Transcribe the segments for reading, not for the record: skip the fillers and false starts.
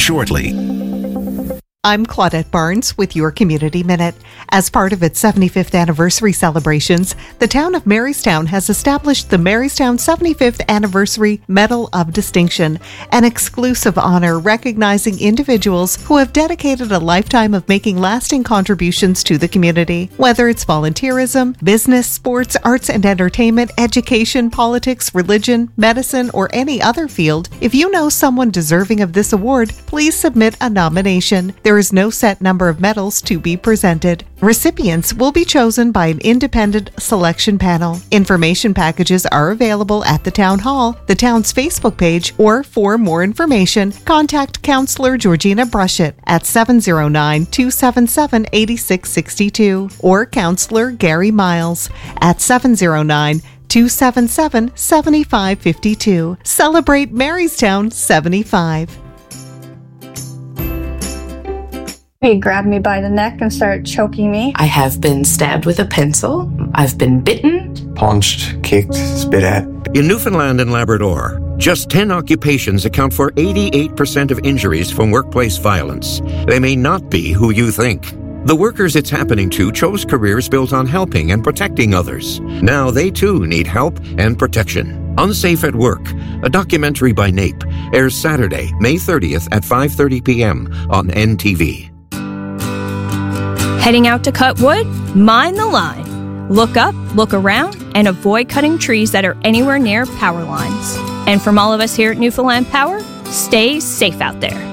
shortly. I'm Claudette Barnes with your Community Minute. As part of its 75th anniversary celebrations, the town of Marystown has established the Marystown 75th Anniversary Medal of Distinction, an exclusive honor recognizing individuals who have dedicated a lifetime of making lasting contributions to the community. Whether it's volunteerism, business, sports, arts and entertainment, education, politics, religion, medicine, or any other field, if you know someone deserving of this award, please submit a nomination. There is no set number of medals to be presented. Recipients will be chosen by an independent selection panel. Information packages are available at the Town Hall, the town's Facebook page, or for more information, contact Councillor Georgina Brushett at 709-277-8662 or Councillor Gary Miles at 709-277-7552. Celebrate Marystown 75. He grabbed me by the neck and started choking me. I have been stabbed with a pencil. I've been bitten. Punched, kicked, spit at. In Newfoundland and Labrador, just 10 occupations account for 88% of injuries from workplace violence. They may not be who you think. The workers it's happening to chose careers built on helping and protecting others. Now they too need help and protection. Unsafe at Work, a documentary by NAPE, airs Saturday, May 30th at 5:30 p.m. on NTV. Heading out to cut wood? Mind the line. Look up, look around, and avoid cutting trees that are anywhere near power lines. And from all of us here at Newfoundland Power, stay safe out there.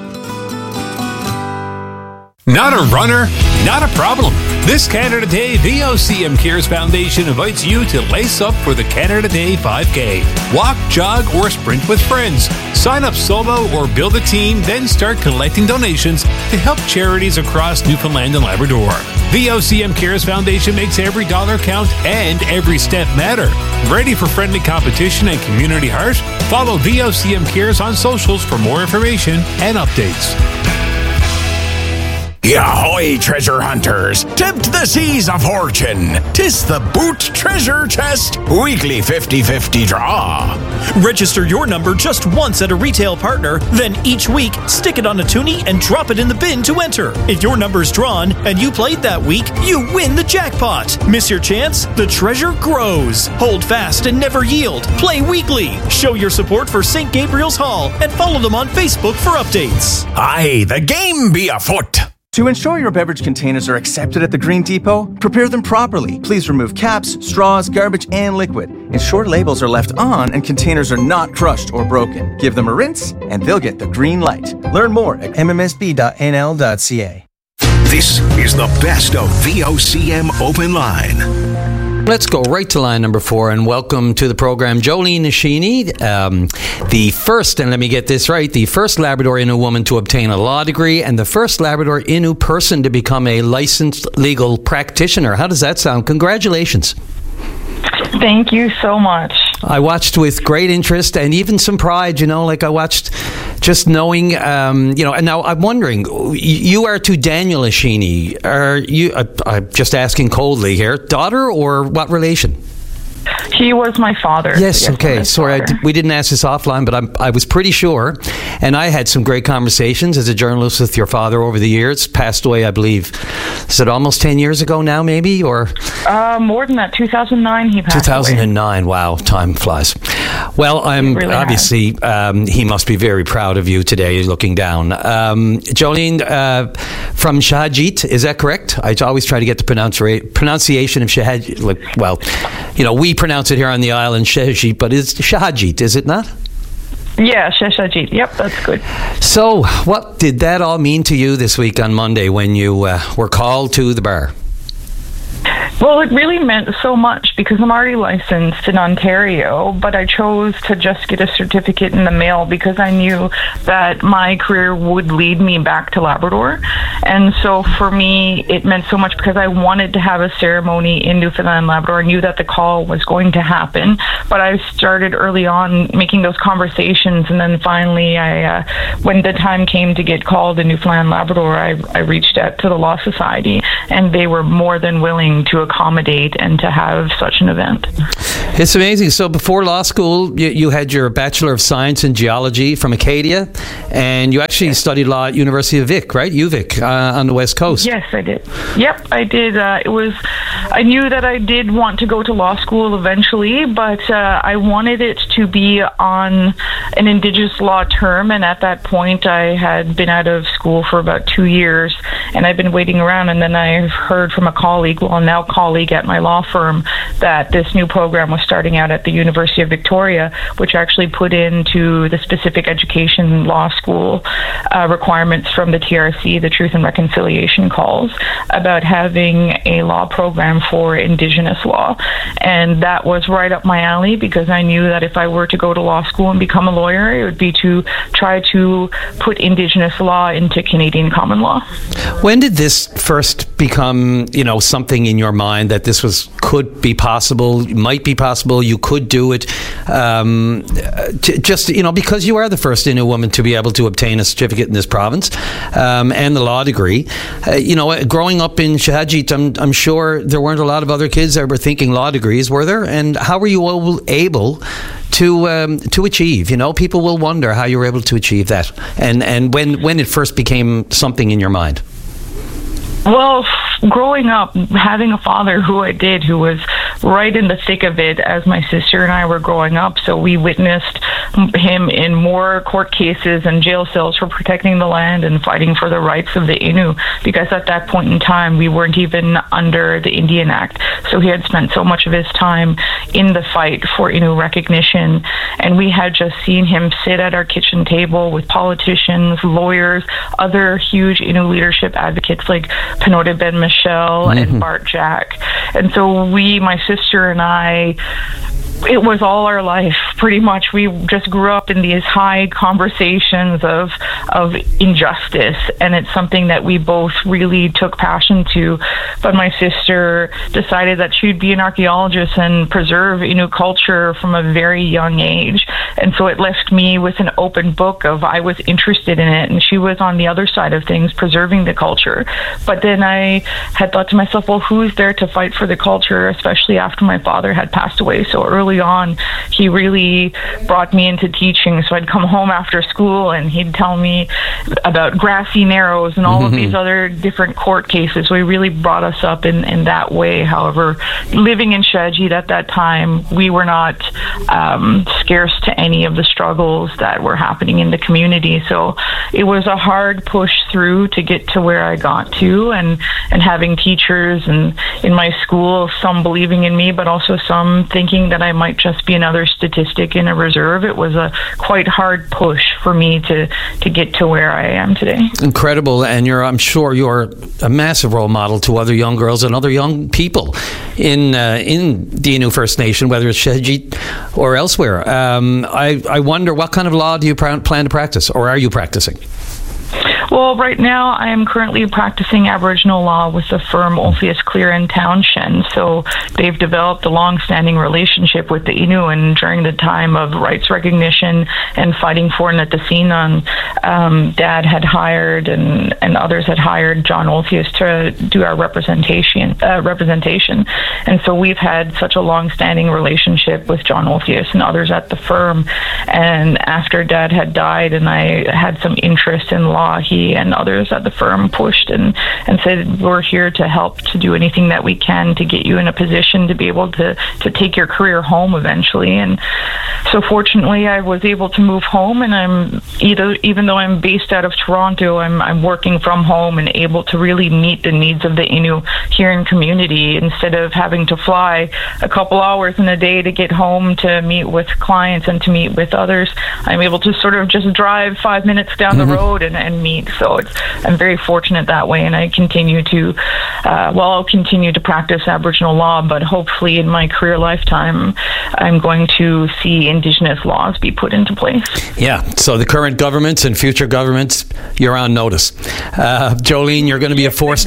Not a runner? Not a problem. This Canada Day, VOCM Cares Foundation invites you to lace up for the Canada Day 5K. Walk, jog, or sprint with friends. Sign up solo or build a team, then start collecting donations to help charities across Newfoundland and Labrador. VOCM Cares Foundation makes every dollar count and every step matter. Ready for friendly competition and community heart? Follow VOCM Cares on socials for more information and updates. Yahoy, treasure hunters! Tempt the seas of fortune! 'Tis the Boot Treasure Chest weekly 50-50 draw. Register your number just once at a retail partner, then each week stick it on a toonie and drop it in the bin to enter. If your number's drawn and you played that week, you win the jackpot. Miss your chance? The treasure grows. Hold fast and never yield. Play weekly. Show your support for St. Gabriel's Hall and follow them on Facebook for updates. Aye, the game be afoot. To ensure your beverage containers are accepted at the Green Depot, prepare them properly. Please remove caps, straws, garbage, and liquid. Ensure labels are left on and containers are not crushed or broken. Give them a rinse, and they'll get the green light. Learn more at mmsb.nl.ca. This is the best of VOCM Open Line. Let's go right to line number 4 and welcome to the program Jolene Nashini, the first, and let me get this right, the first Labrador Innu woman to obtain a law degree and the first Labrador Innu person to become a licensed legal practitioner. How does that sound? Congratulations. Thank you so much. I watched with great interest and even some pride, like I watched just knowing, and now I'm wondering, you are to Daniel Nashini. Are you, I'm just asking coldly here, daughter or what relation? He was my father. Yes, okay. Sorry, we didn't ask this offline, but I was pretty sure. And I had some great conversations as a journalist with your father over the years. Passed away, I believe, is it almost 10 years ago now, maybe? Or more than that, 2009 he passed 2009, away. Wow, time flies. Well, I'm really obviously, he must be very proud of you today, looking down. Jolene, from Shahajit, is that correct? I always try to get the pronunciation of Shahajit, we pronounce it here on the island Shahajit, but it's Shahajit, is it not? Yeah, Shahajit. Yep, that's good. So, what did that all mean to you this week on Monday when you were called to the bar? Well, it really meant so much because I'm already licensed in Ontario, but I chose to just get a certificate in the mail because I knew that my career would lead me back to Labrador. And so for me, it meant so much because I wanted to have a ceremony in Newfoundland and Labrador. I knew that the call was going to happen, but I started early on making those conversations, and then finally, when the time came to get called in Newfoundland and Labrador, I reached out to the Law Society, and they were more than willing to accommodate and to have such an event. It's amazing. So before law school, you had your Bachelor of Science in Geology from Acadia, and you actually studied law at University of Vic, right? UVic on the West Coast. Yes, I did. Yep, I did. I knew that I did want to go to law school eventually, but I wanted it to be on an Indigenous law term, and at that point I had been out of school for about 2 years, and I'd been waiting around, and then I heard from a colleague, now colleague at my law firm, that this new program was starting out at the University of Victoria, which actually put into the specific education law school requirements from the TRC, the Truth and Reconciliation calls, about having a law program for Indigenous law. And that was right up my alley, because I knew that if I were to go to law school and become a lawyer, it would be to try to put Indigenous law into Canadian common law. When did this first become, something in your mind that this could be possible, might be possible, you could do it? Because you are the first Innu woman to be able to obtain a certificate in this province and the law degree. Growing up in Shahajit, I'm sure there weren't a lot of other kids that were thinking law degrees, were there? And how were you all able to achieve? People will wonder how you were able to achieve that, and when it first became something in your mind. Well, growing up, having a father who was right in the thick of it as my sister and I were growing up, so we witnessed him in more court cases and jail cells for protecting the land and fighting for the rights of the Innu, because at that point in time we weren't even under the Indian Act, so he had spent so much of his time in the fight for Innu recognition, and we had just seen him sit at our kitchen table with politicians, lawyers, other huge Innu leadership advocates like Penote Ben Michel and Bart Jack. And so my sister and I, it was all our life, pretty much. We just grew up in these high conversations of injustice, and it's something that we both really took passion to. But my sister decided that she'd be an archaeologist and preserve Innu culture from a very young age. And so it left me with an open book of, I was interested in it, and she was on the other side of things, preserving the culture. But then I had thought to myself, well, who's there to fight for the culture, especially after my father had passed away so early on. He really brought me into teaching, so I'd come home after school and he'd tell me about Grassy Narrows and all of these other different court cases. So he really brought us up in that way. However, living in Shahajit at that time, we were not scarce to any of the struggles that were happening in the community, so it was a hard push through to get to where I got to, and having teachers and in my school, some believing in me, but also some thinking that I might just be another statistic in a reserve. It was a quite hard push for me to get to where I am today. Incredible, and I'm sure you're a massive role model to other young girls and other young people in the Innu First Nation, whether it's Shahajit or elsewhere. I wonder, what kind of law do you plan to practice, or are you practicing? Well, right now I am currently practicing Aboriginal law with the firm Olpheus Clear in Townshend. So they've developed a long-standing relationship with the Innu, and during the time of rights recognition and fighting for Nitassinan, Dad had hired and others had hired John Olpheus to do our representation. And so we've had such a long-standing relationship with John Olpheus and others at the firm. And after Dad had died and I had some interest in law, he and others at the firm pushed and said, we're here to help, to do anything that we can to get you in a position to be able to take your career home eventually. And so fortunately I was able to move home, and even though I'm based out of Toronto, I'm working from home and able to really meet the needs of the Innu here in community, instead of having to fly a couple hours in a day to get home to meet with clients and to meet with others. I'm able to sort of just drive 5 minutes down the road and meet. So I'm very fortunate that way, and I continue to, I'll continue to practice Aboriginal law, but hopefully in my career lifetime, I'm going to see Indigenous laws be put into place. Yeah, so the current governments and future governments, you're on notice. Jolene, you're going to be a force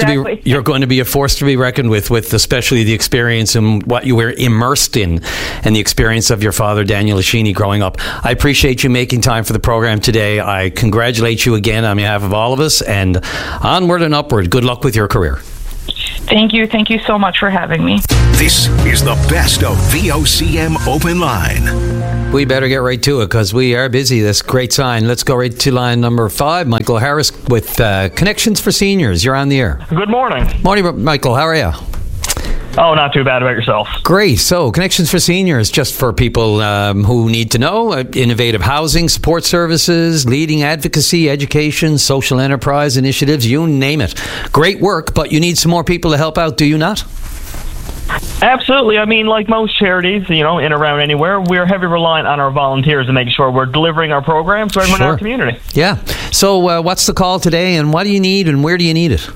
to be reckoned with especially the experience and what you were immersed in, and the experience of your father, Daniel Ashini, growing up. I appreciate you making time for the program today. I congratulate you again on behalf of all of us, and onward and upward. Good luck with your career. Thank you. Thank you so much for having me. This is the best of VOCM Open Line. We better get right to it because we are busy. That's a great sign. Let's go right to line number 5. Michael Harris with Connections for Seniors. You're on the air. Good morning. Morning, Michael. How are you? Oh, not too bad. About yourself? Great. So, Connections for Seniors, just for people who need to know, innovative housing, support services, leading advocacy, education, social enterprise initiatives, you name it. Great work, but you need some more people to help out, do you not? Absolutely. I mean, like most charities, in and around anywhere, we're heavily reliant on our volunteers to make sure we're delivering our programs to everyone in our community. Yeah. So, what's the call today, and what do you need, and where do you need it?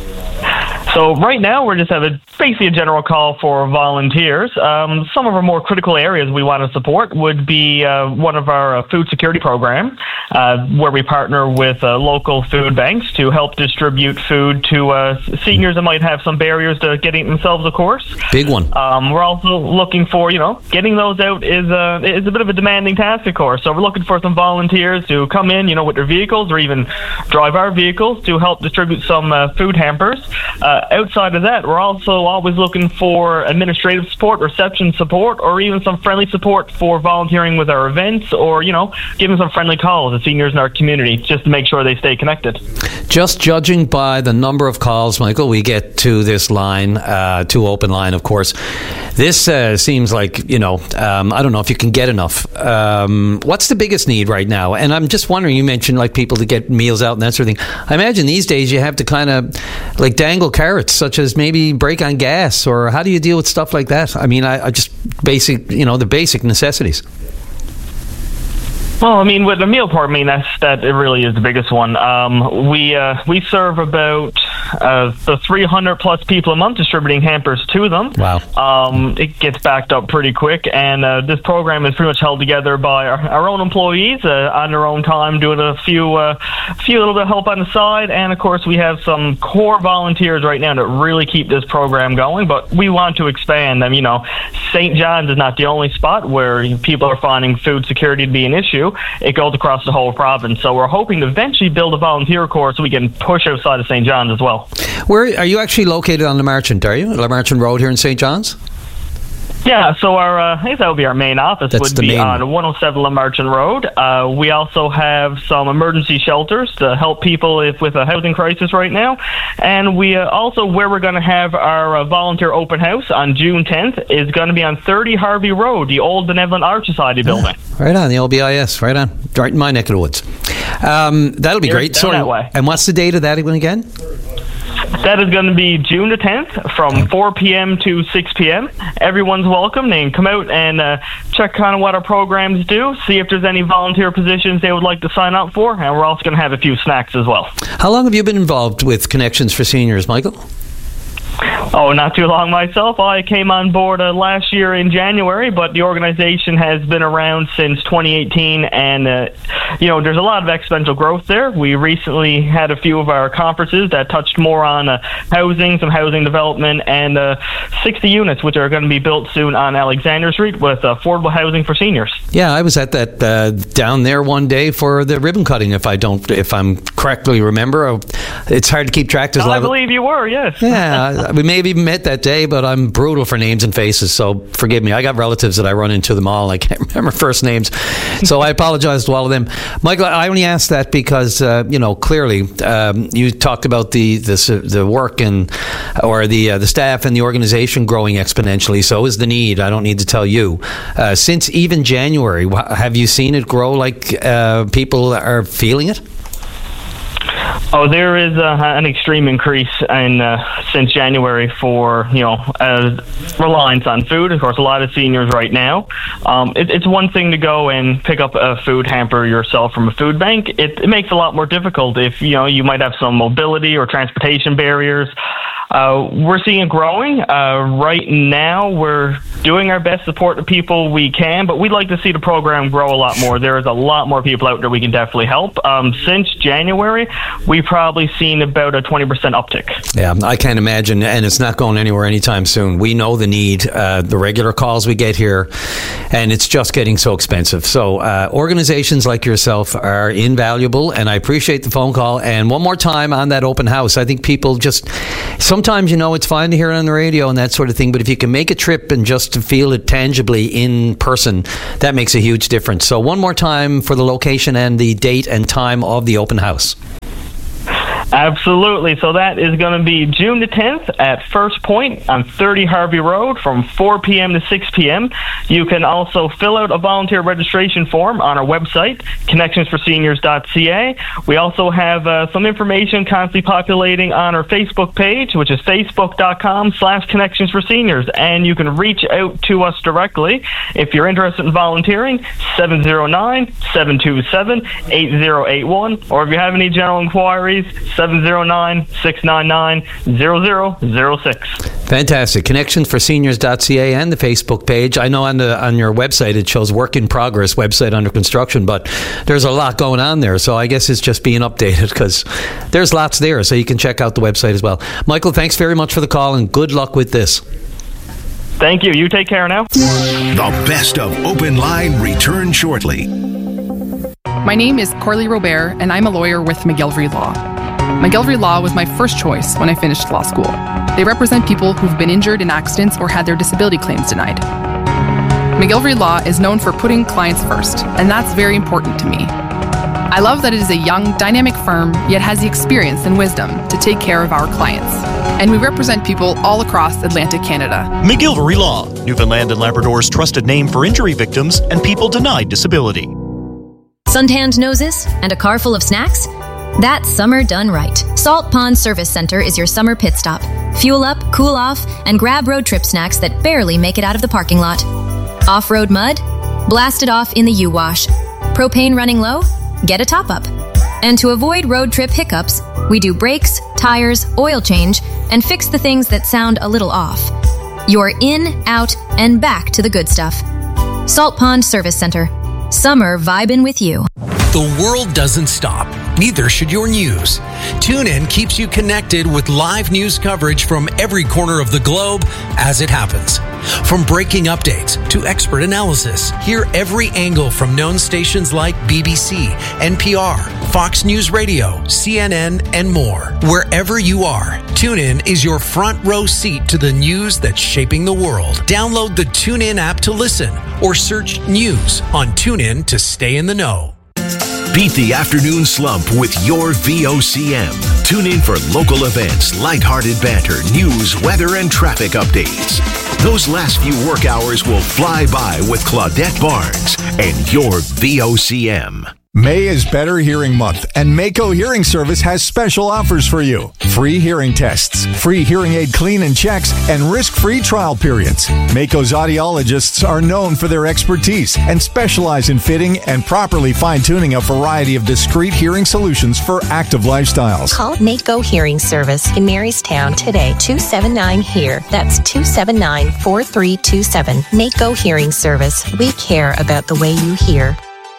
So right now we're just having basically a general call for volunteers. Some of our more critical areas we want to support would be one of our food security program, where we partner with local food banks to help distribute food to seniors that might have some barriers to getting it themselves, of course. Big one. We're also looking for, getting those out is a bit of a demanding task, of course. So we're looking for some volunteers to come in, with their vehicles or even drive our vehicles to help distribute some food hampers. Outside of that, we're also always looking for administrative support, reception support, or even some friendly support for volunteering with our events or, giving some friendly calls to seniors in our community just to make sure they stay connected. Just judging by the number of calls, Michael, we get to this line, to open line, of course. This seems like, I don't know if you can get enough. What's the biggest need right now? And I'm just wondering, you mentioned like people to get meals out and that sort of thing. I imagine these days you have to kind of like dangle carrots, such as maybe break on gas, or how do you deal with stuff like that? I mean, I just basic, the basic necessities. Well, I mean, with the meal part, that it really is the biggest one. We serve about the 300 plus people a month, distributing hampers to them. Wow. It gets backed up pretty quick, and this program is pretty much held together by our own employees on their own time, doing a few little bit of help on the side, and of course we have some core volunteers right now that really keep this program going. But we want to expand them. St. John's is not the only spot where people are finding food security to be an issue. It goes across the whole province. So we're hoping to eventually build a volunteer corps so we can push outside of St. John's as well. Where are you actually located on the Marchant, are you? The Marchant Road here in St. John's? Yeah, so I guess that would be our main office. Would be on 107 Le Marchant Road. We also have some emergency shelters to help people with a housing crisis right now. And we also, where we're going to have our volunteer open house on June 10th is going to be on 30 Harvey Road, the old Benevolent Art Society building. Right on, the old BIS, right in my neck of the woods. That'll be great. Down that way. And what's the date of that again? That is going to be June the 10th from 4 p.m. to 6 p.m. Everyone's welcome. They can come out and check kind of what our programs do, see if there's any volunteer positions they would like to sign up for, and we're also going to have a few snacks as well. How long have you been involved with Connections for Seniors, Michael? Oh, not too long myself. I came on board last year in January, but the organization has been around since 2018, and there's a lot of exponential growth there. We recently had a few of our conferences that touched more on housing, some housing development, and 60 units, which are going to be built soon on Alexander Street with affordable housing for seniors. Yeah, I was at that down there one day for the ribbon cutting. If I'm correctly remember, it's hard to keep track. I believe you were, yes. Yeah, we may have even met that day, but I'm brutal for names and faces, so forgive me. I got relatives that I run into them all. I can't remember first names, so I apologize to all of them. Michael, I only asked that because clearly you talked about the work or the staff and the organization growing exponentially. So is the need. I don't need to tell you. Since even January, have you seen it grow? Like people are feeling it? Oh, there is an extreme increase since January for reliance on food. Of course, a lot of seniors right now. It's one thing to go and pick up a food hamper yourself from a food bank. It makes it a lot more difficult if you might have some mobility or transportation barriers. We're seeing it growing. Right now, we're doing our best to support the people we can, but we'd like to see the program grow a lot more. There is a lot more people out there we can definitely help. Since January, we've probably seen about a 20% uptick. Yeah, I can't imagine, and it's not going anywhere anytime soon. We know the need, the regular calls we get here, and it's just getting so expensive. So organizations like yourself are invaluable, and I appreciate the phone call. And one more time on that open house, I think people just... Some sometimes, it's fine to hear it on the radio and that sort of thing, but if you can make a trip and just to feel it tangibly in person, that makes a huge difference. So one more time for the location and the date and time of the open house. Absolutely. So that is going to be June the 10th at First Point on 30 Harvey Road from 4 p.m. to 6 p.m. You can also fill out a volunteer registration form on our website, connectionsforseniors.ca. We also have some information constantly populating on our Facebook page, which is facebook.com/connectionsforseniors. And you can reach out to us directly if you're interested in volunteering, 709-727-8081. Or if you have any general inquiries, 709-699-0006. Fantastic. Connectionsforseniors.ca and the Facebook page. I know on your website it shows work in progress, website under construction, but there's a lot going on there. So I guess it's just being updated because there's lots there. So you can check out the website as well. Michael, thanks very much for the call and good luck with this. Thank you. You take care now. The best of Open Line return shortly. My name is Corley Robert, and I'm a lawyer with McGillivray Law. McGillivray Law was my first choice when I finished law school. They represent people who've been injured in accidents or had their disability claims denied. McGillivray Law is known for putting clients first, and that's very important to me. I love that it is a young, dynamic firm, yet has the experience and wisdom to take care of our clients. And we represent people all across Atlantic Canada. McGillivray Law, Newfoundland and Labrador's trusted name for injury victims and people denied disability. Suntanned noses and a car full of snacks? That's summer done right. Salt Pond Service Center is your summer pit stop. Fuel up, cool off, and grab road trip snacks that barely make it out of the parking lot. Off-road mud? Blast it off in the U-Wash. Propane running low? Get a top-up. And to avoid road trip hiccups, we do brakes, tires, oil change, and fix the things that sound a little off. You're in, out, and back to the good stuff. Salt Pond Service Center. Summer vibin' with you. The world doesn't stop. Neither should your news. TuneIn keeps you connected with live news coverage from every corner of the globe as it happens. From breaking updates to expert analysis, hear every angle from known stations like BBC, NPR, Fox News Radio, CNN, and more. Wherever you are, TuneIn is your front row seat to the news that's shaping the world. Download the TuneIn app to listen or search news on TuneIn to stay in the know. Beat the afternoon slump with your VOCM. Tune in for local events, lighthearted banter, news, weather, and traffic updates. Those last few work hours will fly by with Claudette Barnes and your VOCM. May is Better Hearing Month, and Mako Hearing Service has special offers for you. Free hearing tests, free hearing aid clean and checks, and risk-free trial periods. Mako's audiologists are known for their expertise and specialize in fitting and properly fine-tuning a variety of discrete hearing solutions for active lifestyles. Call Mako Hearing Service in Marystown today, 279-HEAR. That's 279-4327. Mako Hearing Service. We care about the way you hear.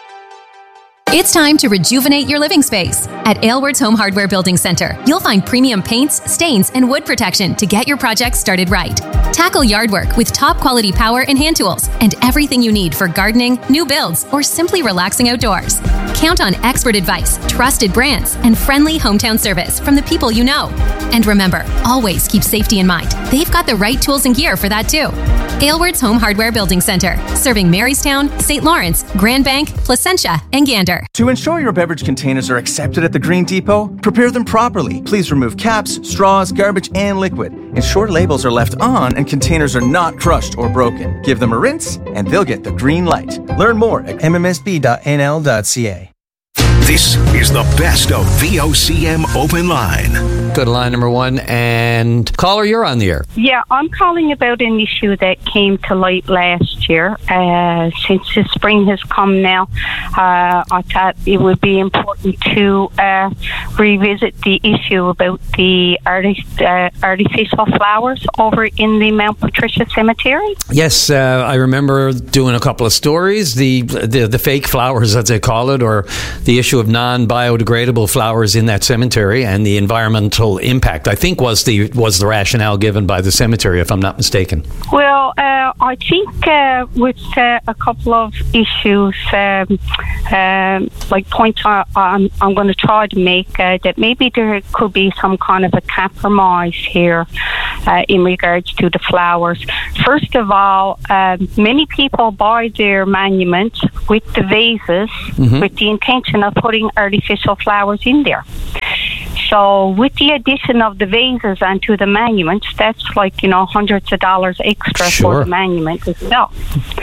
It's time to rejuvenate your living space. At Aylward's Home Hardware Building Center, you'll find premium paints, stains, and wood protection to get your project started right. Tackle yard work with top quality power and hand tools and everything you need for gardening, new builds, or simply relaxing outdoors. Count on expert advice, trusted brands, and friendly hometown service from the people you know. And remember, always keep safety in mind. They've got the right tools and gear for that too. Aylward's Home Hardware Building Center, serving Marystown, St. Lawrence, Grand Bank, Placentia, and Gander. To ensure your beverage containers are accepted at the Green Depot, prepare them properly. Please remove caps, straws, garbage, and liquid. Ensure labels are left on and containers are not crushed or broken. Give them a rinse and they'll get the green light. Learn more at mmsb.nl.ca. This is the best of VOCM Open Line. Go to line number one, and caller, you're on the air. Yeah, I'm calling about an issue that came to light last year. Since the spring has come now, I thought it would be important to revisit the issue about the artificial flowers over in the Mount Patricia Cemetery. Yes, I remember doing a couple of stories, the fake flowers, as they call it, or the issue of non-biodegradable flowers in that cemetery, and the environmental impact, I think, was the rationale given by the cemetery, if I'm not mistaken. Well, I think with a couple of issues, like points I'm going to try to make, that maybe there could be some kind of a compromise here in regards to the flowers. First of all, many people buy their monuments with the vases with the intention of putting artificial flowers in there. So with the addition of the vases onto the monuments, that's like, hundreds of dollars extra for the monument itself.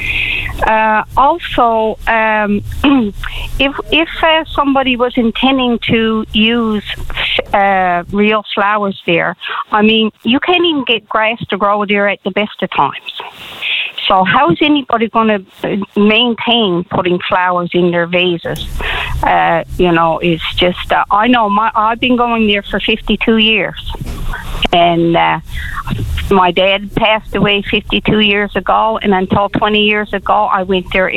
Also, if somebody was intending to use real flowers there, I mean, you can't even get grass to grow there at the best of times. So how is anybody going to maintain putting flowers in their vases? It's just, I know I've been going there for 52 years. And my dad passed away 52 years ago, and until 20 years ago, I went there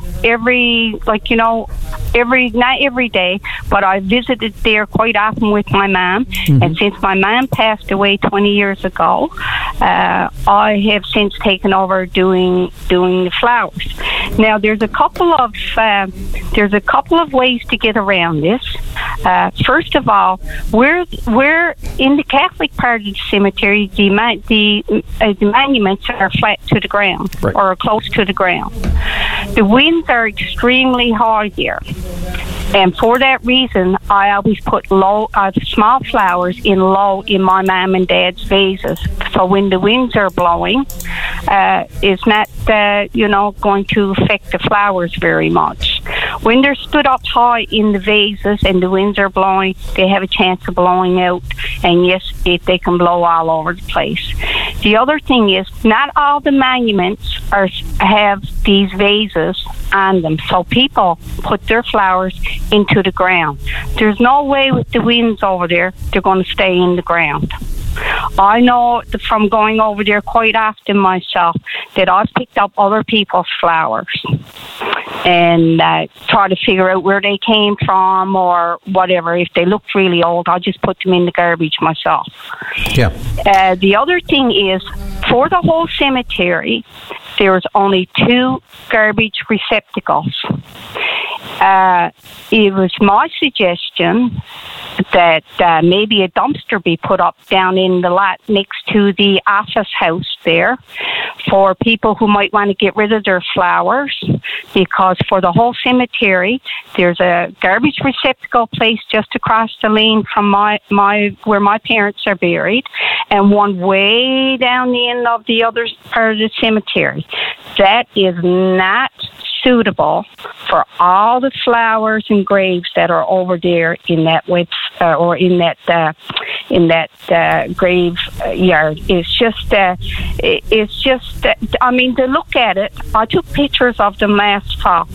not every day, but I visited there quite often with my mom. And since my mom passed away 20 years ago, I have since taken over doing the flowers. Now, there's a couple of ways to get around this. First of all, we're in the Catholic part of the cemetery. The monuments are flat to the ground, or close to the ground. The winds are extremely high there. And for that reason, I always put small flowers in my mom and dad's vases. So when the winds are blowing, it's not, going to affect the flowers very much. When they're stood up high in the vases and the winds are blowing, they have a chance of blowing out. And yes, they can blow all over the place. The other thing is, not all the monuments have these vases on them. So people put their flowers into the ground. There's no way with the winds over there, they're going to stay in the ground. I know from going over there quite often myself that I've picked up other people's flowers and try to figure out where they came from or whatever. If they look really old, I'll just put them in the garbage myself. Yeah. The other thing is, for the whole cemetery, there's only 2 garbage receptacles. It was my suggestion that maybe a dumpster be put up down in the lot next to the office house there for people who might want to get rid of their flowers, because for the whole cemetery there's a garbage receptacle place just across the lane from where my parents are buried, and one way down the end of the other part of the cemetery. That is not suitable for all the flowers and graves that are over there in that grave yard. It's just. I mean, to look at it, I took pictures of them last fall.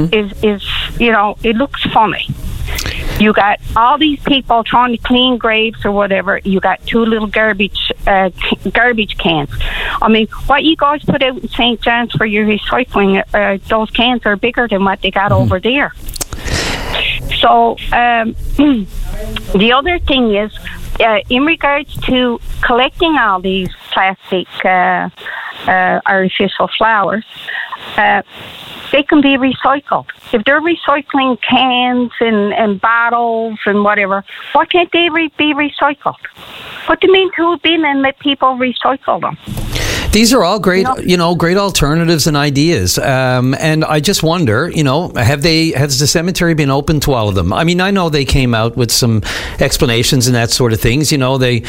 It looks funny. You got all these people trying to clean graves or whatever. You got 2 little garbage cans. I mean, what you guys put out in St. John's for your recycling, those cans are bigger than what they got over there. So the other thing is, in regards to collecting all these plastic artificial flowers, they can be recycled. If they're recycling cans and bottles and whatever, why can't they be recycled? Put them into a bin and let people recycle them. These are all great, great alternatives and ideas. And I just wonder, has the cemetery been open to all of them? I mean, I know they came out with some explanations and that sort of things. They've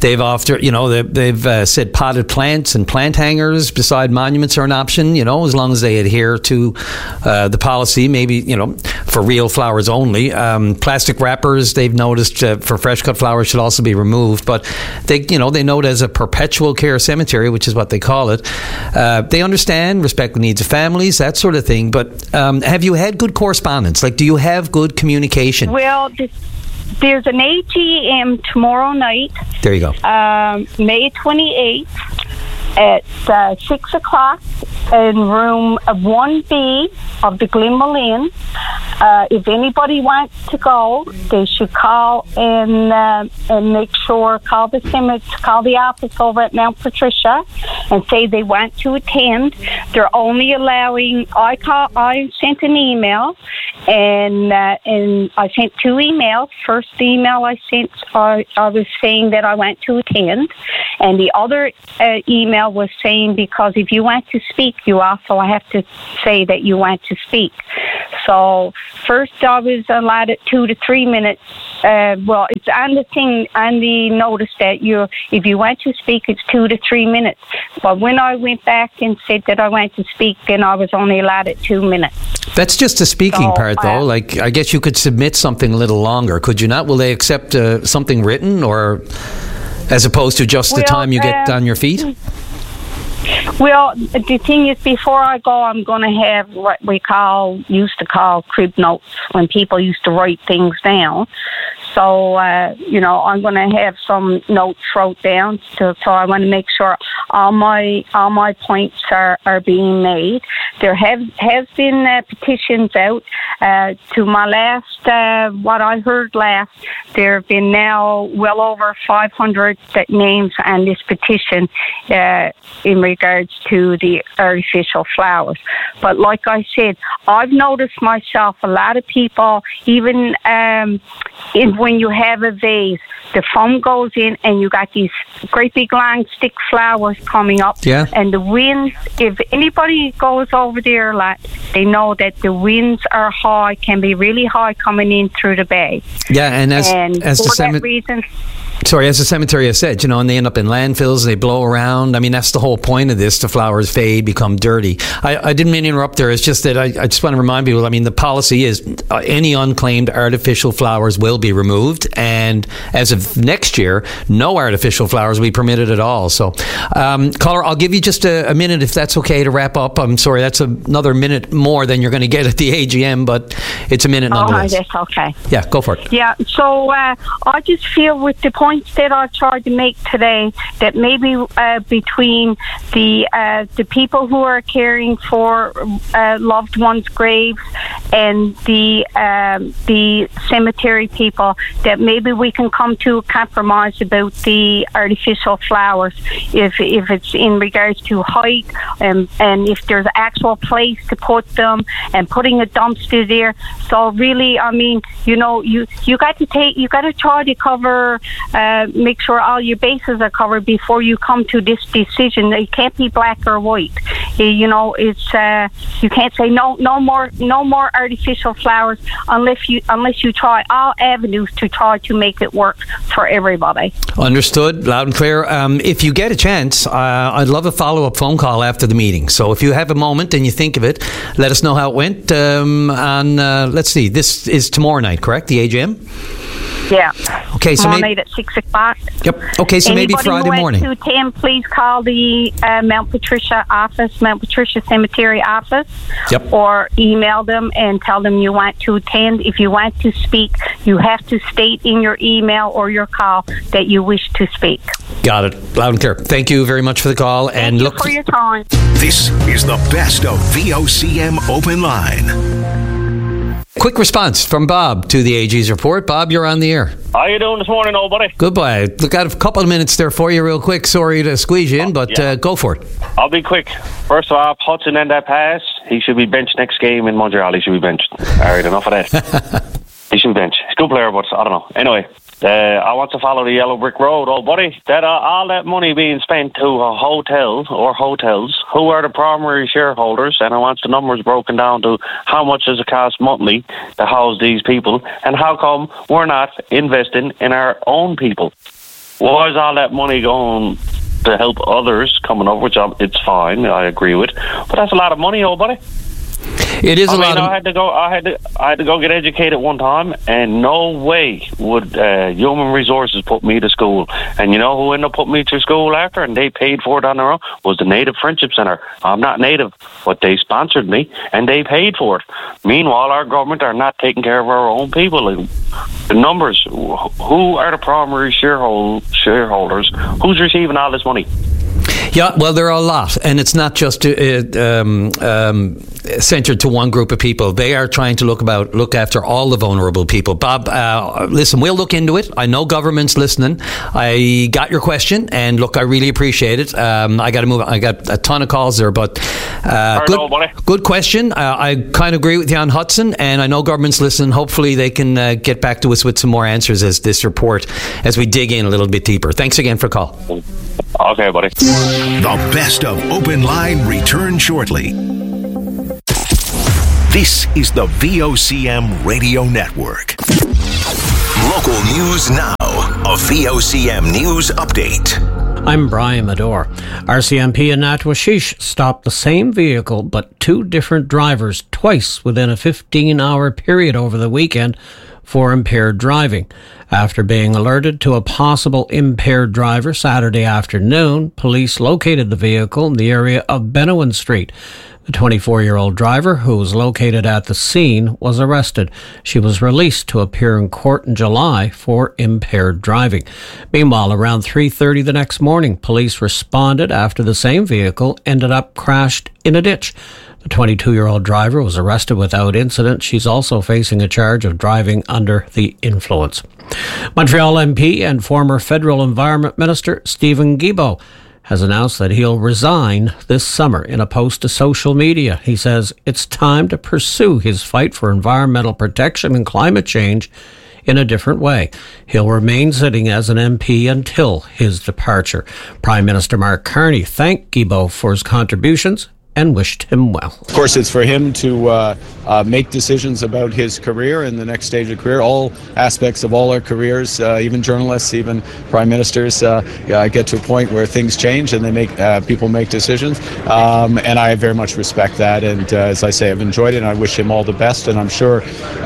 said potted plants and plant hangers beside monuments are an option. As long as they adhere to the policy, maybe for real flowers only. Plastic wrappers, they've noticed for fresh cut flowers should also be removed. But they note as a perpetual care cemetery, which is what they call it. They understand, respect the needs of families, that sort of thing. But have you had good correspondence? Like, do you have good communication? Well, there's an AGM tomorrow night. There you go. May 28th at 6 o'clock in room 1B of the Glenmalin. If anybody wants to go, they should call and make sure, call the office over at Mount Patricia and say they want to attend. They're only allowing, I sent an email and I sent 2 emails. First email I sent, I was saying that I want to attend, and the other email was saying because if you want to speak, you also have to say that you want to speak. So first I was allowed at 2 to 3 minutes. Well, it's on the thing, on the notice that if you want to speak, it's 2 to 3 minutes. But when I went back and said that I want to speak, then I was only allowed at 2 minutes. That's just the speaking part, though. Like, I guess you could submit something a little longer, could you not? Will they accept something written, or as opposed to just the time you get on your feet? Well, the thing is, before I go, I'm going to have what we used to call crib notes, when people used to write things down. So, I'm going to have some notes wrote down. So I want to make sure all my points are being made. There has been petitions out. To my last, what I heard last, there have been now well over 500 names on this petition in regards to the artificial flowers. But like I said, I've noticed myself, a lot of people, even when you have a vase, the foam goes in and you got these great big long stick flowers coming up. Yeah. And the winds, if anybody goes over there a lot, they know that the winds are high, can be really high coming in through the bay. Yeah, and as the reason... Sorry, as the cemetery has said, and they end up in landfills, they blow around. I mean, that's the whole point of this. The flowers fade, become dirty. I didn't mean to interrupt there. It's just that I just want to remind people, the policy is any unclaimed artificial flowers will be removed. And as of next year, no artificial flowers will be permitted at all. So, caller, I'll give you just a minute if that's okay to wrap up. I'm sorry, that's another minute more than you're going to get at the AGM, but it's a minute nonetheless. Oh, that's okay. Yeah, go for it. Yeah, so I just feel with the points that I tried to make today, that maybe between the people who are caring for loved ones' graves and the cemetery people, that maybe we can come to a compromise about the artificial flowers, if it's in regards to height and if there's an actual place to put them, and putting a dumpster there. So really, you got to try to cover. Make sure all your bases are covered before you come to this decision. It can't be black or white. It's you can't say no more artificial flowers unless you try all avenues to try to make it work for everybody. Understood, loud and clear. If you get a chance, I'd love a follow-up phone call after the meeting. So if you have a moment and you think of it, let us know how it went. Let's see, this is tomorrow night, correct? The AGM? Yeah. Okay, so tomorrow night at 6 o'clock. Yep. Okay, so maybe Friday morning. Anybody who wants to attend, please call the Mount Patricia office, Mount Patricia Cemetery office. Yep. Or email them and tell them you want to attend. If you want to speak, you have to state in your email or your call that you wish to speak. Got it. Loud and clear. Thank you very much for the call. Thank you for your time. This is the best of VOCM Open Line. Quick response from Bob to the AG's report. Bob, you're on the air. How you doing this morning, old buddy? Goodbye. Look, I have a couple of minutes there for you real quick. Sorry to squeeze you in, but go for it. I'll be quick. First of all, Hudson and that pass, he should be benched next game in Montreal. He should be benched. All right, enough of that. He should be benched. He's a good player, but I don't know. Anyway, I want to follow the yellow brick road, old buddy. That all that money being spent to a hotel or hotels, who are the primary shareholders? And I want the numbers broken down to how much does it cost monthly to house these people, and how come we're not investing in our own people? Why is all that money going to help others coming over, which it's fine, I agree with, but that's a lot of money, old buddy. It is a lot. I had to go get educated one time, and no way would Human Resources put me to school. And you know who ended up putting me to school after, and they paid for it on their own, was the Native Friendship Center. I'm not Native, but they sponsored me, and they paid for it. Meanwhile, our government are not taking care of our own people. The numbers, who are the primary shareholders? Who's receiving all this money? Yeah, well, there are a lot, and it's not just centered to one group of people. They are trying to look after all the vulnerable people. Bob, listen, we'll look into it. I know government's listening. I got your question, and look, I really appreciate it. I got to move on. I got a ton of calls there, but good question. I kind of agree with you on Hudson, and I know government's listening. Hopefully they can get back to us with some more answers as we dig in a little bit deeper. Thanks again for the call. Okay, buddy. The best of Open Line returns shortly. This is the VOCM Radio Network. Local news now. A VOCM news update. I'm Brian Medore. RCMP in Natwashish stopped the same vehicle but two different drivers twice within a 15-hour period over the weekend for impaired driving. After being alerted to a possible impaired driver Saturday afternoon, police located the vehicle in the area of Benowan Street. The 24-year-old driver, who was located at the scene, was arrested. She was released to appear in court in July for impaired driving. Meanwhile, around 3:30 the next morning, police responded after the same vehicle ended up crashed in a ditch. The 22-year-old driver was arrested without incident. She's also facing a charge of driving under the influence. Montreal MP and former Federal Environment Minister Stephen Guilbeault has announced that he'll resign this summer. In a post to social media, he says it's time to pursue his fight for environmental protection and climate change in a different way. He'll remain sitting as an MP until his departure. Prime Minister Mark Carney thanked Guilbeault for his contributions and wished him well. Of course, it's for him to make decisions about his career and the next stage of career. All aspects of all our careers, even journalists, even prime ministers, get to a point where things change and people make decisions. And I very much respect that. And as I say, I've enjoyed it, and I wish him all the best. And I'm sure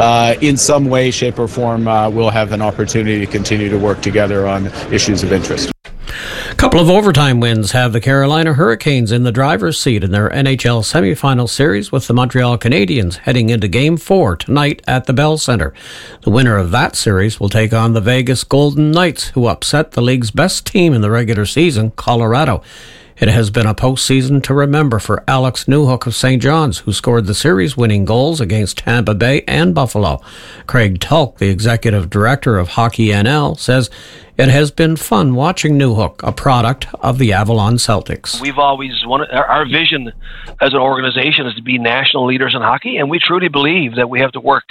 in some way, shape, or form, we'll have an opportunity to continue to work together on issues of interest. A couple of overtime wins have the Carolina Hurricanes in the driver's seat in their NHL semifinal series, with the Montreal Canadiens heading into Game 4 tonight at the Bell Centre. The winner of that series will take on the Vegas Golden Knights, who upset the league's best team in the regular season, Colorado. It has been a postseason to remember for Alex Newhook of St. John's, who scored the series-winning goals against Tampa Bay and Buffalo. Craig Tulk, the executive director of Hockey NL, says it has been fun watching Newhook, a product of the Avalon Celtics. We've always wanted, our vision as an organization is to be national leaders in hockey, and we truly believe that we have to work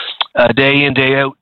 day in, day out,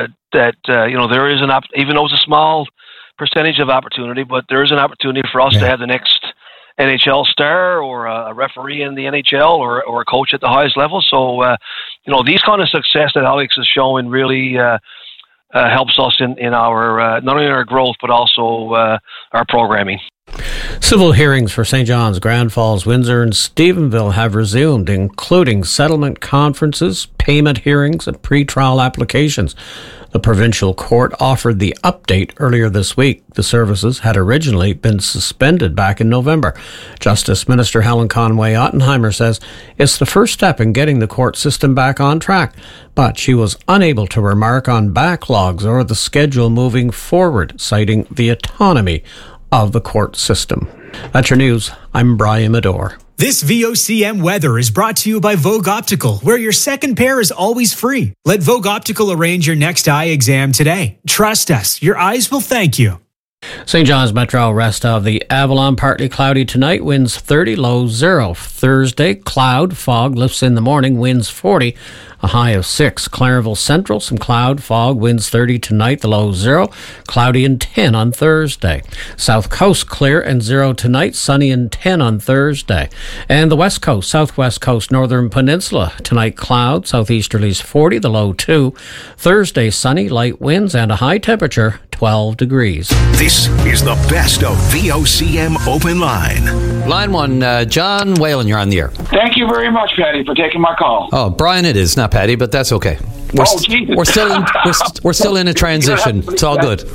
there is even though it's a small percentage of opportunity, but there is an opportunity for us to have the next NHL star or a referee in the NHL or a coach at the highest level. So, these kind of success that Alex is showing really helps us in our not only our growth but also our programming. Civil hearings for St. John's, Grand Falls, Windsor and Stephenville have resumed, including settlement conferences, payment hearings and pre-trial applications. The provincial court offered the update earlier this week. The services had originally been suspended back in November. Justice Minister Helen Conway Ottenheimer says it's the first step in getting the court system back on track, but she was unable to remark on backlogs or the schedule moving forward, citing the autonomy of the court system. That's your news. I'm Brian Medore. This VOCM weather is brought to you by Vogue Optical, where your second pair is always free. Let Vogue Optical arrange your next eye exam today. Trust us, your eyes will thank you. St. John's Metro, rest of the Avalon, partly cloudy tonight, winds 30, low 0. Thursday, cloud, fog, lifts in the morning, winds 40, a high of 6. Clarenville Central, some cloud, fog, winds 30 tonight, the low 0. Cloudy and 10 on Thursday. South Coast, clear and 0 tonight, sunny and 10 on Thursday. And the West Coast, Southwest Coast, Northern Peninsula, tonight cloud, southeasterlies 40, the low 2. Thursday, sunny, light winds and a high temperature, 12 degrees. This is the best of VOCM Open Line. Line 1, John Whalen, you're on the air. Thank you very much, Patty, for taking my call. Oh, Brian it is, not Patty, but that's okay. Jesus. We're still in a transition. It's all good.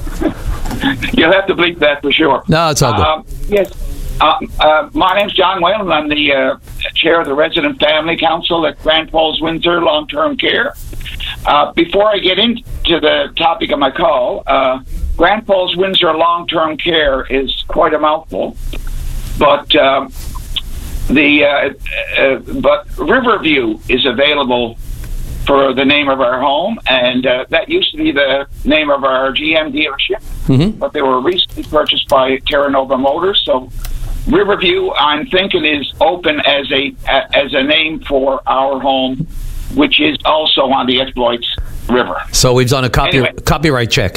You'll have to bleep that for sure. No, it's all good. Yes. My name's John Whalen. I'm the chair of the Resident Family Council at Grand Falls, Windsor Long-Term Care. Before I get into the topic of my call, Grand Falls, Windsor Long-Term Care is quite a mouthful. but Riverview is available for the name of our home, and that used to be the name of our GM dealership, but they were recently purchased by Terra Nova Motors. So Riverview, I'm thinking, is open as a name for our home, which is also on the Exploits River. So we've done a copyright check.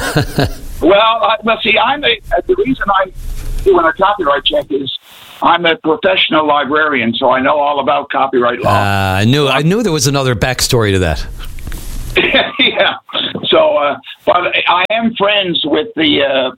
Well, see, the reason I'm doing a copyright check is I'm a professional librarian, so I know all about copyright law. I knew there was another backstory to that. Yeah. So, but I am friends with the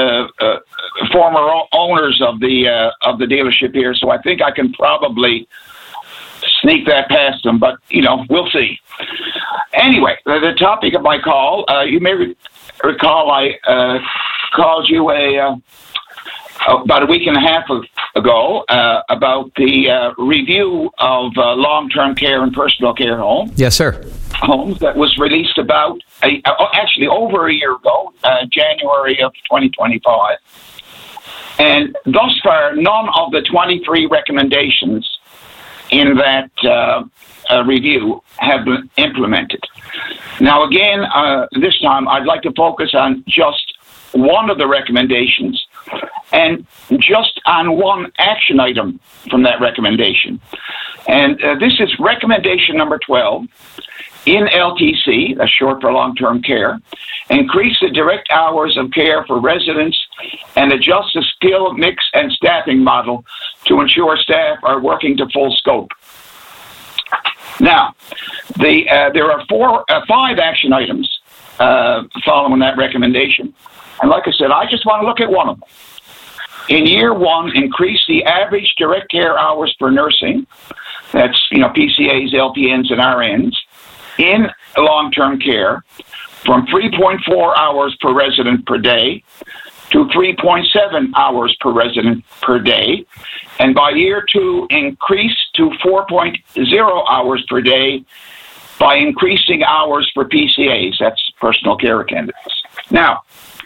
former owners of the dealership here, so I think I can probably sneak that past them. But we'll see. Anyway, the topic of my call, you may recall, I called you about a week and a half ago about the review of long-term care and personal care homes. Yes, sir. Homes that was released about actually over a year ago, January of 2025. And thus far, none of the 23 recommendations in that review have been implemented. Now, again, this time I'd like to focus on just one of the recommendations and just on one action item from that recommendation. And this is recommendation number 12. In LTC, that's short for long-term care, increase the direct hours of care for residents and adjust the skill mix and staffing model to ensure staff are working to full scope. Now, there are 5 action items following that recommendation. And like I said, I just want to look at one of them. In year 1, increase the average direct care hours for nursing. That's, PCAs, LPNs, and RNs in long-term care from 3.4 hours per resident per day to 3.7 hours per resident per day. And by year 2, increase to 4.0 hours per day by increasing hours for PCAs. That's personal care attendants. Now,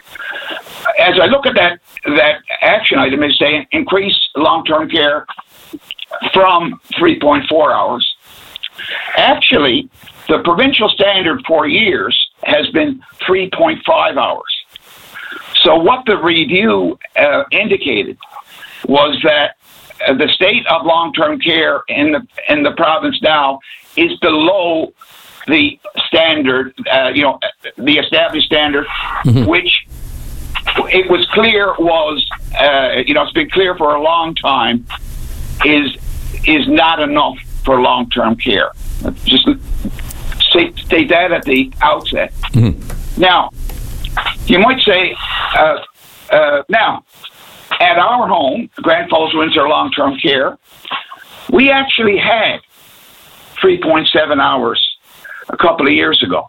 as I look at that action item is saying increase long-term care from 3.4 hours. Actually, the provincial standard for years has been 3.5 hours. So what the review indicated was that the state of long-term care in the province now is below the standard, the established standard, which it was clear was, it's been clear for a long time, is not enough for long-term care. Just state that at the outset. Now, you might say, now, at our home, Grand Falls Windsor Long-Term Care, we actually had 3.7 hours a couple of years ago.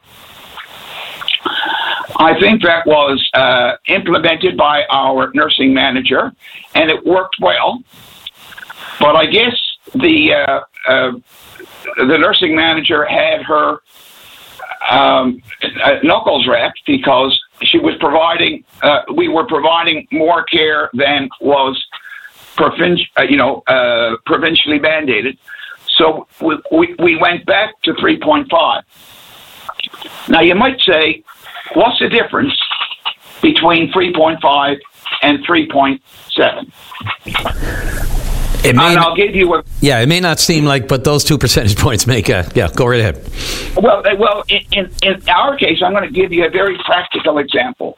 I think that was implemented by our nursing manager, and it worked well. But I guess the nursing manager had her knuckles wrapped because she was providing. We were providing more care than was provincially mandated. So we went back to 3.5. Now you might say, what's the difference between 3.5 and 3.7? I'll give you it may not seem like, but those 2 percentage points make go right ahead. Well, in our case, I'm going to give you a very practical example.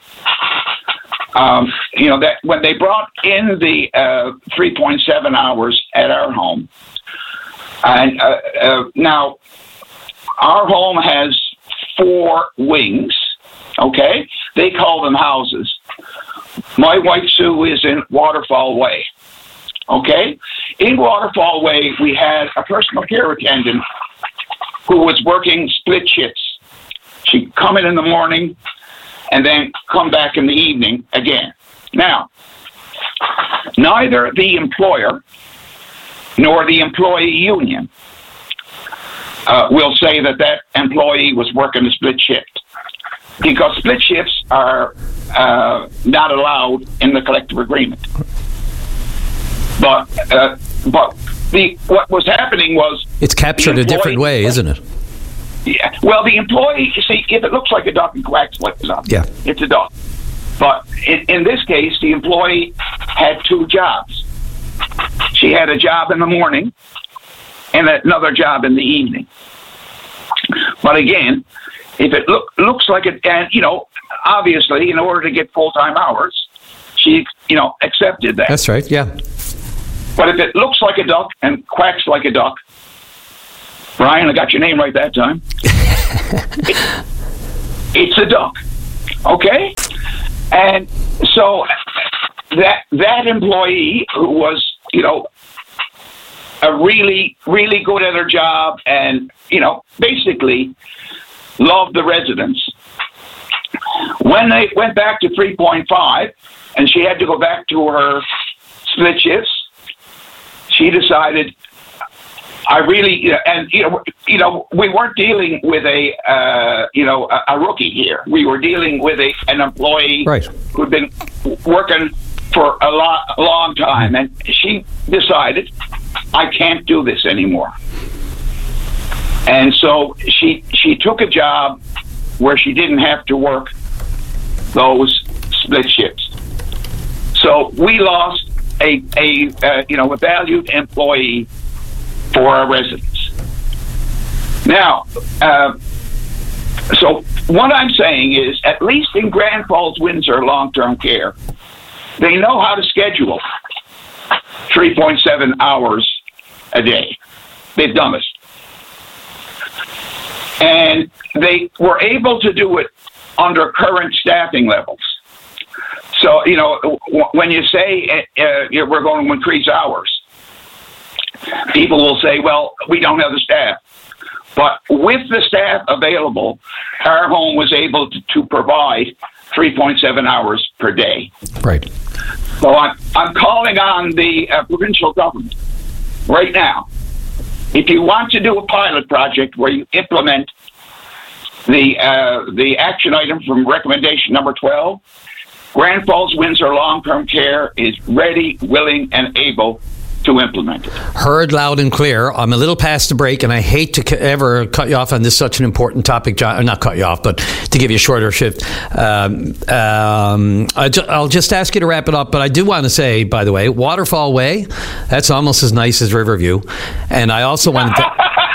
That when they brought in the 3.7 hours at our home, and now our home has 4 wings. Okay, they call them houses. My wife Sue is in Waterfall Way. Okay, in Waterfall Way, we had a personal care attendant who was working split shifts. She'd come in the morning and then come back in the evening again. Now, neither the employer nor the employee union will say that employee was working a split shift, because split shifts are not allowed in the collective agreement. But what was happening was it's captured a different way, isn't it? Yeah. Well, the employee, you see, if it looks like a duck and quacks like a duck, it's a duck. But in this case, the employee had two jobs. She had a job in the morning and another job in the evening. But again, if it looks like it, and obviously, in order to get full-time hours, she accepted that. That's right. Yeah. But if it looks like a duck and quacks like a duck, Brian, I got your name right that time. It's a duck, okay? And so that employee who was, a really, really good at her job and, basically loved the residents. When they went back to 3.5 and she had to go back to her split shifts, she decided, I really, and we weren't dealing with a rookie here. We were dealing with an employee who'd been working for a long time, and she decided, I can't do this anymore. And so she took a job where she didn't have to work those split shifts. So we lost a valued employee for our residents. Now, so what I'm saying is, at least in Grand Falls Windsor long-term care, they know how to schedule 3.7 hours a day. They've done it. And they were able to do it under current staffing levels. So, when you say we're going to increase hours, people will say, well, we don't have the staff. But with the staff available, our home was able to provide 3.7 hours per day. Right. So I'm calling on the provincial government right now. If you want to do a pilot project where you implement the action item from recommendation number 12, Grand Falls Windsor Long-Term Care is ready, willing, and able to implement it. Heard loud and clear. I'm a little past the break, and I hate to ever cut you off on this such an important topic, John. Not cut you off, but to give you a shorter shift. I'll just ask you to wrap it up, but I do want to say, by the way, Waterfall Way, that's almost as nice as Riverview. And I also wanted to...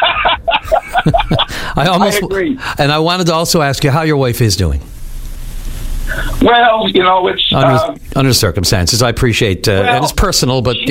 I agree. And I wanted to also ask you how your wife is doing. Well, it's under circumstances. I appreciate, and it's personal, but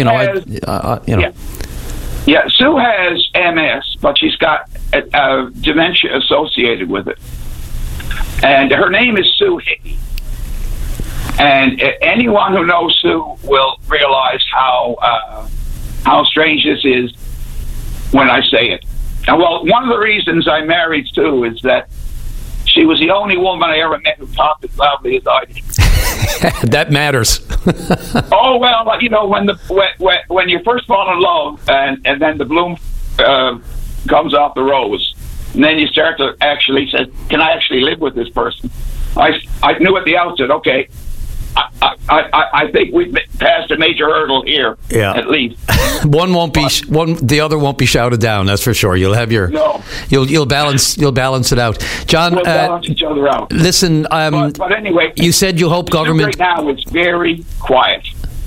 Yeah, Sue has MS, but she's got dementia associated with it, and her name is Sue Hickey. And anyone who knows Sue will realize how strange this is when I say it. And well, one of the reasons I married Sue is that she was the only woman I ever met who talked as loudly as I did. That matters. Oh well, when you first fall in love and then the bloom comes off the rose, and then you start to actually say, "Can I actually live with this person?" I knew at the outset, okay, I think we've passed a major hurdle here. Yeah, at least the other won't be shouted down. That's for sure. You'll have you'll balance it out. John, we'll balance each other out. Listen, but anyway, you said you hope government. Right now, it's very quiet.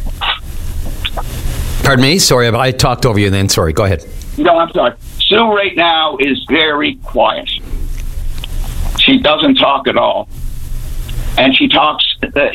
Pardon me. Sorry, I talked over you. Then sorry. Go ahead. No, I'm sorry. Sue right now is very quiet. She doesn't talk at all. And she talks,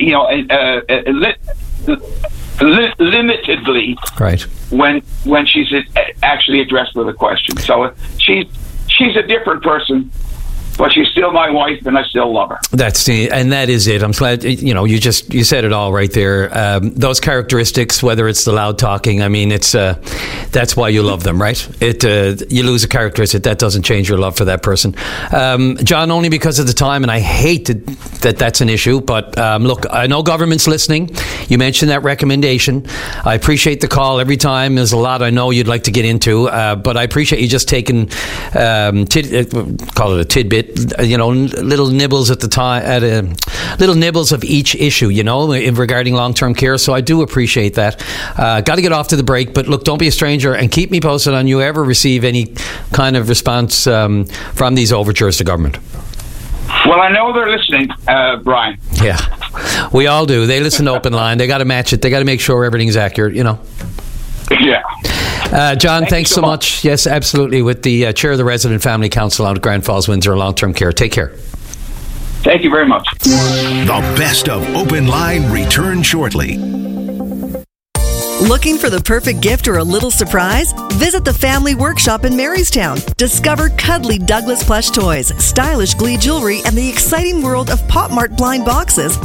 limitedly, right? When she's actually addressed with a question. So she's a different person, but she's still my wife, and I still love her. That is it. I'm glad you said it all right there. Those characteristics, whether it's the loud talking, I mean, it's that's why you love them, right? You lose a characteristic, that doesn't change your love for that person. John, only because of the time, and I hate that's an issue. But look, I know government's listening. You mentioned that recommendation. I appreciate the call every time. There's a lot I know you'd like to get into, but I appreciate you just taking call it a tidbit. bit, little nibbles at the time, little nibbles of each issue, regarding long-term care. So I do appreciate that. Got to get off to the break, but look, don't be a stranger and keep me posted on you ever receive any kind of response from these overtures to government. Well, I know they're listening, Brian. Yeah, we all do. They listen to Open Line. They got to match it. They got to make sure everything's accurate, Yeah. John, thanks so much. Yes, absolutely. With the chair of the Resident Family Council out at Grand Falls Windsor Long-Term Care. Take care. Thank you very much. The best of Open Line returns shortly. Looking for the perfect gift or a little surprise? Visit the Family Workshop in Marystown. Discover cuddly Douglas plush toys, stylish Glee jewelry, and the exciting world of Pop Mart blind boxes,